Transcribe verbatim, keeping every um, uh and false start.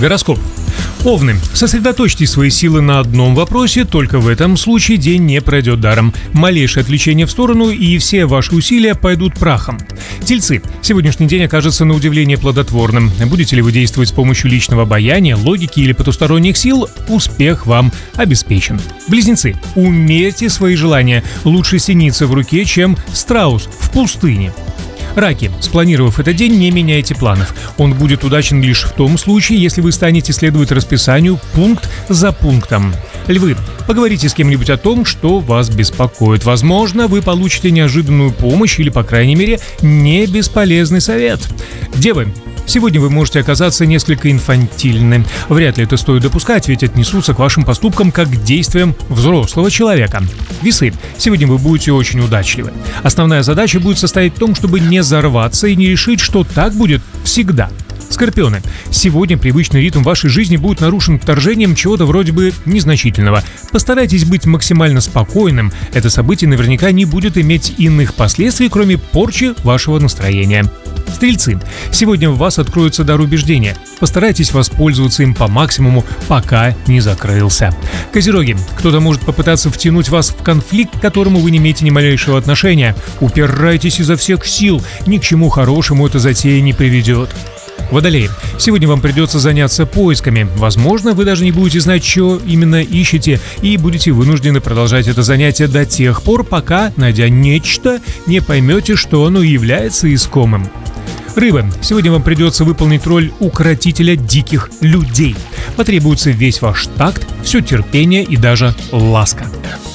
Гороскоп. Овны. Сосредоточьте свои силы на одном вопросе, только в этом случае день не пройдет даром. Малейшее отвлечение в сторону, и все ваши усилия пойдут прахом. Тельцы. Сегодняшний день окажется на удивление плодотворным. Будете ли вы действовать с помощью личного обаяния, логики или потусторонних сил, успех вам обеспечен. Близнецы. Умерьте свои желания. Лучше синица в руке, чем страус в пустыне. Раки. Спланировав этот день, не меняйте планов. Он будет удачен лишь в том случае, если вы станете следовать расписанию пункт за пунктом. Львы. Поговорите с кем-нибудь о том, что вас беспокоит. Возможно, вы получите неожиданную помощь или, по крайней мере, не бесполезный совет. Девы. Сегодня вы можете оказаться несколько инфантильным. Вряд ли это стоит допускать, ведь отнесутся к вашим поступкам как к действиям взрослого человека. Весы. Сегодня вы будете очень удачливы. Основная задача будет состоять в том, чтобы не взорваться и не решить, что так будет всегда. Скорпионы. Сегодня привычный ритм вашей жизни будет нарушен вторжением чего-то вроде бы незначительного. Постарайтесь быть максимально спокойным. Это событие наверняка не будет иметь иных последствий, кроме порчи вашего настроения. Стрельцы. Сегодня в вас откроется дар убеждения. Постарайтесь воспользоваться им по максимуму, пока не закрылся. Козероги. Кто-то может попытаться втянуть вас в конфликт, к которому вы не имеете ни малейшего отношения. Упирайтесь изо всех сил. Ни к чему хорошему эта затея не приведет. Водолеи. Сегодня вам придется заняться поисками. Возможно, вы даже не будете знать, что именно ищете, и будете вынуждены продолжать это занятие до тех пор, пока, найдя нечто, не поймете, что оно является искомым. Рыбы. Сегодня вам придется выполнить роль укротителя диких людей. Потребуется весь ваш такт, все терпение и даже ласка.